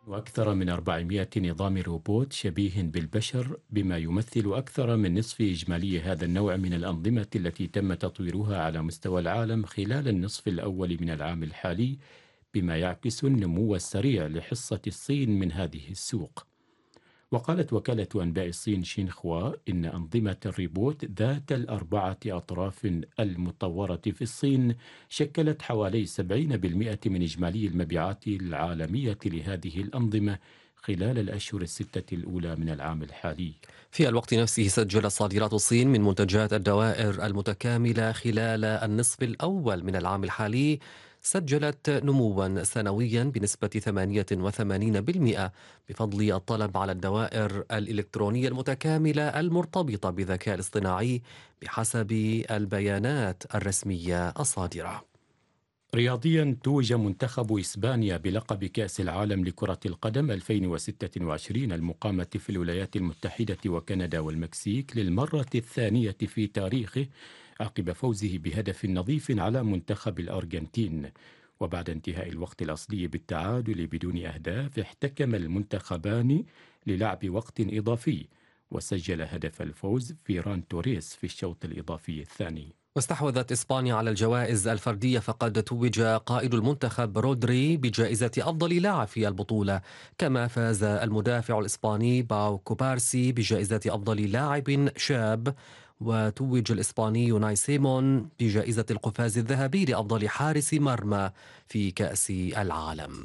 وأكثر من 400 نظام روبوت شبيه بالبشر، بما يمثل أكثر من نصف إجمالي هذا النوع من الأنظمة التي تم تطويرها على مستوى العالم خلال النصف الأول من العام الحالي، بما يعكس النمو السريع لحصة الصين من هذه السوق. وقالت وكالة أنباء الصين شينخوا إن أنظمة الريبوت ذات الأربعة أطراف المطورة في الصين شكلت حوالي 70% من إجمالي المبيعات العالمية لهذه الأنظمة خلال الأشهر الستة الأولى من العام الحالي. في الوقت نفسه سجلت صادرات الصين من منتجات الدوائر المتكاملة خلال النصف الأول من العام الحالي سجلت نموا سنويا بنسبة 88% بفضل الطلب على الدوائر الإلكترونية المتكاملة المرتبطة بالذكاء الاصطناعي بحسب البيانات الرسمية الصادرة. رياضيا، توج منتخب إسبانيا بلقب كأس العالم لكرة القدم 2026 المقامة في الولايات المتحدة وكندا والمكسيك للمرة الثانية في تاريخه، عقب فوزه بهدف نظيف على منتخب الأرجنتين. وبعد انتهاء الوقت الأصلي بالتعادل بدون أهداف، احتكم المنتخبان للعب وقت إضافي، وسجل هدف الفوز فيران توريس في الشوط الإضافي الثاني. واستحوذت إسبانيا على الجوائز الفردية، فقد توج قائد المنتخب رودري بجائزة أفضل لاعب في البطولة، كما فاز المدافع الإسباني باو كوبارسي بجائزة أفضل لاعب شاب، وتوج الإسباني يوناي سيمون بجائزة القفاز الذهبي لأفضل حارس مرمى في كأس العالم.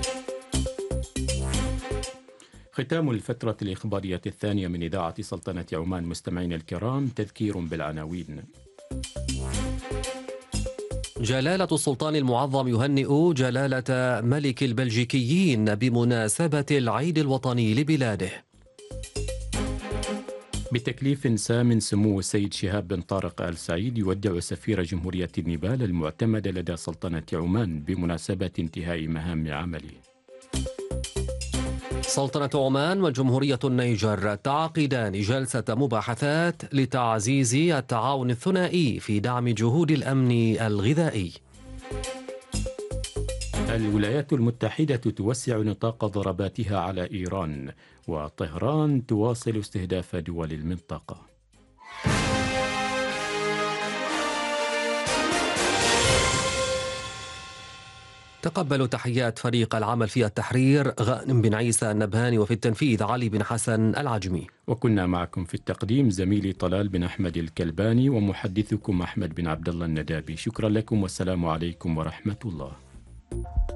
ختام الفترة الإخبارية الثانية من إذاعة سلطنة عمان. مستمعين الكرام، تذكير بالعناوين. جلالة السلطان المعظم يهنئ جلالة ملك البلجيكيين بمناسبة العيد الوطني لبلاده. بتكليف سام، سمو السيد شهاب بن طارق آل سعيد يودع سفير جمهورية النيبال المعتمد لدى سلطنة عمان بمناسبة انتهاء مهام عمله. سلطنة عمان وجمهورية النيجر تعقدان جلسة مباحثات لتعزيز التعاون الثنائي في دعم جهود الأمن الغذائي. الولايات المتحدة توسع نطاق ضرباتها على إيران، وطهران تواصل استهداف دول المنطقة. تقبلوا تحيات فريق العمل في التحرير غانم بن عيسى النبهاني، وفي التنفيذ علي بن حسن العجمي. وكنا معكم في التقديم زميلي طلال بن أحمد الكلباني، ومحدثكم أحمد بن عبد الله الندابي. شكرا لكم، والسلام عليكم ورحمة الله.